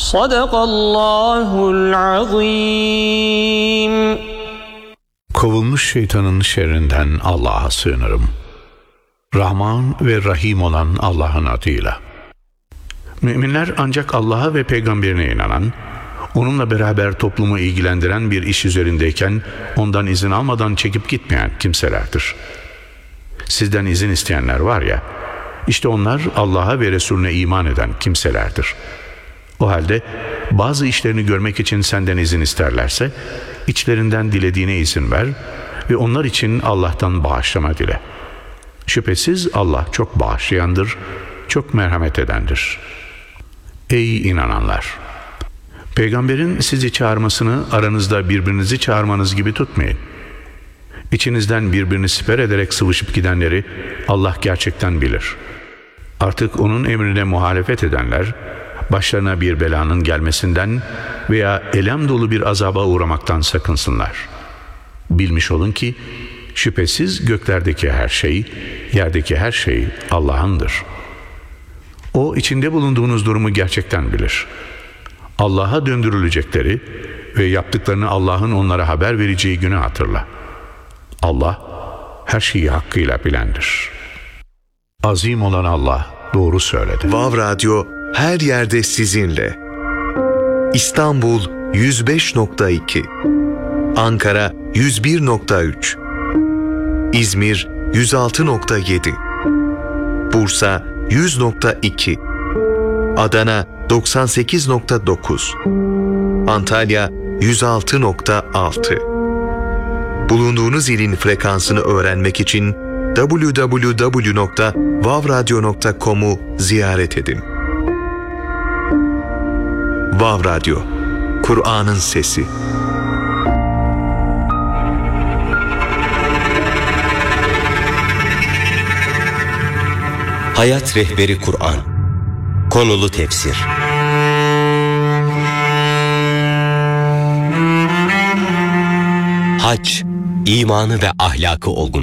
Sadakallahul azim. Kovulmuş şeytanın şerrinden Allah'a sığınırım. Rahman ve Rahim olan Allah'ın adıyla. Müminler ancak Allah'a ve peygamberine inanan, onunla beraber toplumu ilgilendiren bir iş üzerindeyken ondan izin almadan çekip gitmeyen kimselerdir. Sizden izin isteyenler var ya, işte onlar Allah'a ve Resulüne iman eden kimselerdir. O halde bazı işlerini görmek için senden izin isterlerse, içlerinden dilediğine izin ver ve onlar için Allah'tan bağışlama dile. Şüphesiz Allah çok bağışlayandır, çok merhamet edendir. Ey inananlar! Peygamberin sizi çağırmasını aranızda birbirinizi çağırmanız gibi tutmayın. İçinizden birbirini siper ederek sıvışıp gidenleri Allah gerçekten bilir. Artık onun emrine muhalefet edenler, başlarına bir belanın gelmesinden veya elem dolu bir azaba uğramaktan sakınsınlar. Bilmiş olun ki, şüphesiz göklerdeki her şey, yerdeki her şey Allah'ındır. O içinde bulunduğunuz durumu gerçekten bilir. Allah'a döndürülecekleri ve yaptıklarını Allah'ın onlara haber vereceği günü hatırla. Allah her şeyi hakkıyla bilendir. Azim olan Allah doğru söyledi. Vav Radyo her yerde sizinle. İstanbul 105.2, Ankara 101.3, İzmir 106.7, Bursa 100.2, Adana 98.9, Antalya 106.6. Bulunduğunuz ilin frekansını öğrenmek için www.vavradyo.com'u ziyaret edin. Vav Radyo, Kur'an'ın sesi. Hayat Rehberi Kur'an. Konulu tefsir. Hac, imanı ve ahlakı olgunlaştırır.